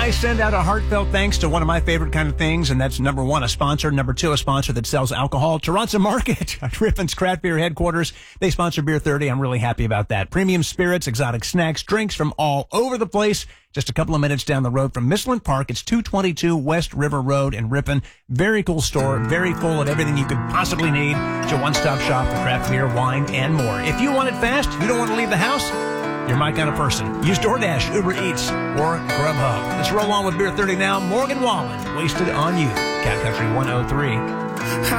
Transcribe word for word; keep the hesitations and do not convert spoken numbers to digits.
I send out a heartfelt thanks to one of my favorite kind of things, and that's number one, a sponsor. Number two, a sponsor that sells alcohol. Toronto Market, Rippon's Craft Beer headquarters. They sponsor Beer thirty. I'm really happy about that. Premium spirits, exotic snacks, drinks from all over the place. Just a couple of minutes down the road from Missland Park. It's two twenty-two West River Road in Ripon. Very cool store, very full of everything you could possibly need. It's your one-stop shop for craft beer, wine, and more. If you want it fast, you don't want to leave the house, you're my kind of person. Use DoorDash, Uber Eats, or Grubhub. Let's roll on with Beer thirty now. Morgan Wallen, Wasted on You. Cat Country one oh three.